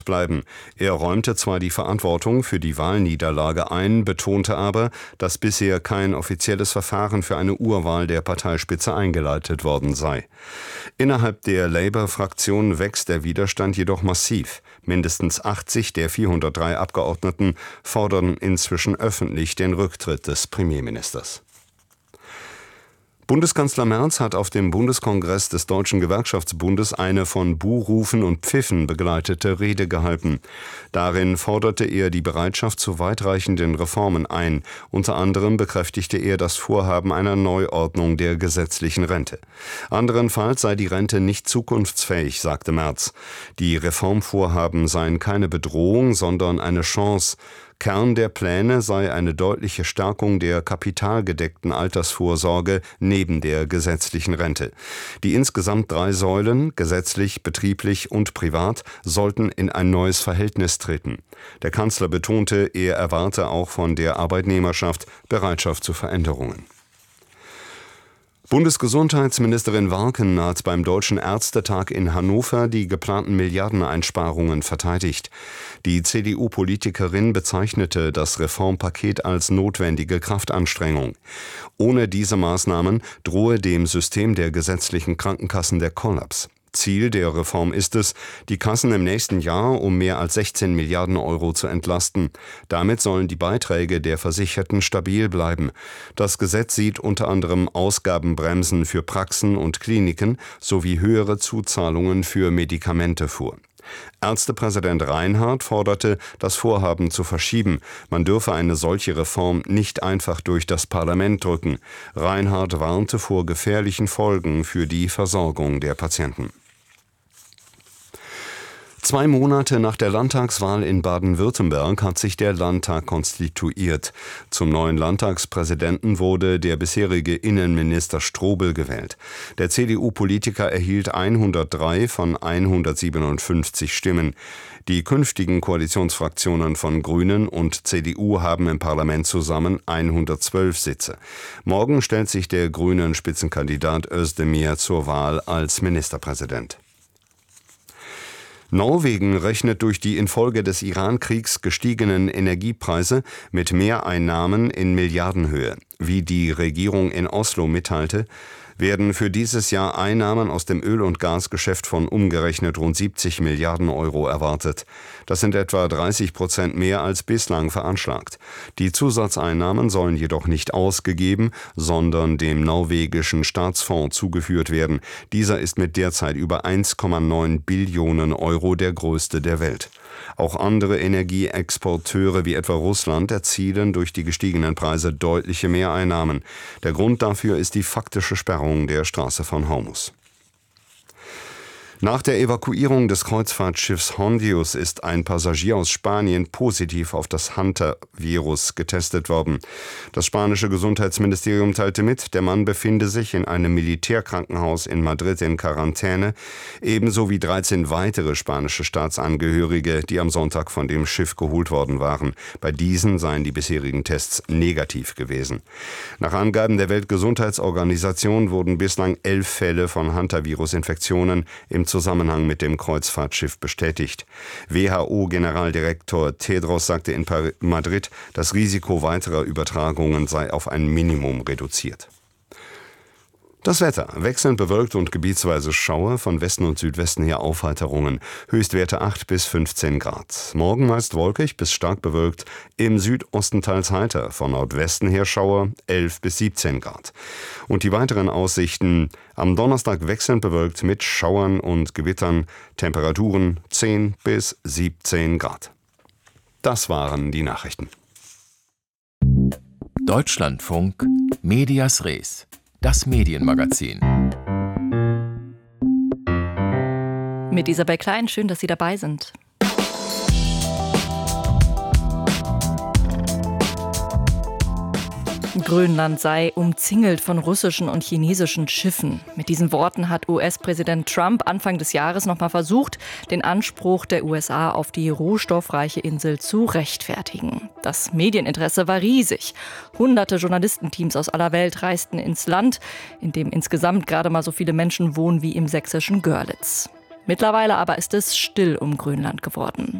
bleiben. Er räumte zwar die Verantwortung für die Wahlniederlage ein, betonte aber, dass bisher kein offizielles Verfahren für eine Urwahl der Parteispitze eingeleitet worden sei. Innerhalb der Labour-Fraktion wächst der Widerstand jedoch massiv. Mindestens 80 der 403 Abgeordneten fordern inzwischen öffentlich den Rücktritt des Premierministers. Bundeskanzler Merz hat auf dem Bundeskongress des Deutschen Gewerkschaftsbundes eine von Buhrufen und Pfiffen begleitete Rede gehalten. Darin forderte er die Bereitschaft zu weitreichenden Reformen ein. Unter anderem bekräftigte er das Vorhaben einer Neuordnung der gesetzlichen Rente. Anderenfalls sei die Rente nicht zukunftsfähig, sagte Merz. Die Reformvorhaben seien keine Bedrohung, sondern eine Chance. Kern der Pläne sei eine deutliche Stärkung der kapitalgedeckten Altersvorsorge neben der gesetzlichen Rente. Die insgesamt 3 Säulen, gesetzlich, betrieblich und privat, sollten in ein neues Verhältnis treten. Der Kanzler betonte, er erwarte auch von der Arbeitnehmerschaft Bereitschaft zu Veränderungen. Bundesgesundheitsministerin Warken hat beim Deutschen Ärztetag in Hannover die geplanten Milliardeneinsparungen verteidigt. Die CDU-Politikerin bezeichnete das Reformpaket als notwendige Kraftanstrengung. Ohne diese Maßnahmen drohe dem System der gesetzlichen Krankenkassen der Kollaps. Ziel der Reform ist es, die Kassen im nächsten Jahr um mehr als 16 Milliarden Euro zu entlasten. Damit sollen die Beiträge der Versicherten stabil bleiben. Das Gesetz sieht unter anderem Ausgabenbremsen für Praxen und Kliniken sowie höhere Zuzahlungen für Medikamente vor. Ärztepräsident Reinhardt forderte, das Vorhaben zu verschieben. Man dürfe eine solche Reform nicht einfach durch das Parlament drücken. Reinhardt warnte vor gefährlichen Folgen für die Versorgung der Patienten. 2 Monate nach der Landtagswahl in Baden-Württemberg hat sich der Landtag konstituiert. Zum neuen Landtagspräsidenten wurde der bisherige Innenminister Strobel gewählt. Der CDU-Politiker erhielt 103 von 157 Stimmen. Die künftigen Koalitionsfraktionen von Grünen und CDU haben im Parlament zusammen 112 Sitze. Morgen stellt sich der grünen Spitzenkandidat Özdemir zur Wahl als Ministerpräsident. Norwegen rechnet durch die infolge des Iran-Kriegs gestiegenen Energiepreise mit Mehreinnahmen in Milliardenhöhe. Wie die Regierung in Oslo mitteilte, werden für dieses Jahr Einnahmen aus dem Öl- und Gasgeschäft von umgerechnet rund 70 Milliarden Euro erwartet. Das sind etwa 30% mehr als bislang veranschlagt. Die Zusatzeinnahmen sollen jedoch nicht ausgegeben, sondern dem norwegischen Staatsfonds zugeführt werden. Dieser ist mit derzeit über 1,9 Billionen Euro der größte der Welt. Auch andere Energieexporteure wie etwa Russland erzielen durch die gestiegenen Preise deutliche Mehreinnahmen. Der Grund dafür ist die faktische Sperrung der Straße von Hormuz. Nach der Evakuierung des Kreuzfahrtschiffs Hondius ist ein Passagier aus Spanien positiv auf das Hunter-Virus getestet worden. Das spanische Gesundheitsministerium teilte mit, der Mann befinde sich in einem Militärkrankenhaus in Madrid in Quarantäne, ebenso wie 13 weitere spanische Staatsangehörige, die am Sonntag von dem Schiff geholt worden waren. Bei diesen seien die bisherigen Tests negativ gewesen. Nach Angaben der Weltgesundheitsorganisation wurden bislang 11 Fälle von Hunter-Virus-Infektionen im Zusammenhang mit dem Kreuzfahrtschiff bestätigt. WHO-Generaldirektor Tedros sagte in Madrid, das Risiko weiterer Übertragungen sei auf ein Minimum reduziert. Das Wetter: wechselnd bewölkt und gebietsweise Schauer, von Westen und Südwesten her Aufheiterungen. Höchstwerte 8 bis 15 Grad. Morgen meist wolkig bis stark bewölkt, im Südosten teils heiter, von Nordwesten her Schauer, 11 bis 17 Grad. Und die weiteren Aussichten: am Donnerstag wechselnd bewölkt mit Schauern und Gewittern, Temperaturen 10 bis 17 Grad. Das waren die Nachrichten. Deutschlandfunk Medias Res, das Medienmagazin. Mit Isabel Klein, schön, dass Sie dabei sind. Grönland sei umzingelt von russischen und chinesischen Schiffen. Mit diesen Worten hat US-Präsident Trump Anfang des Jahres nochmal versucht, den Anspruch der USA auf die rohstoffreiche Insel zu rechtfertigen. Das Medieninteresse war riesig. Hunderte Journalistenteams aus aller Welt reisten ins Land, in dem insgesamt gerade mal so viele Menschen wohnen wie im sächsischen Görlitz. Mittlerweile aber ist es still um Grönland geworden.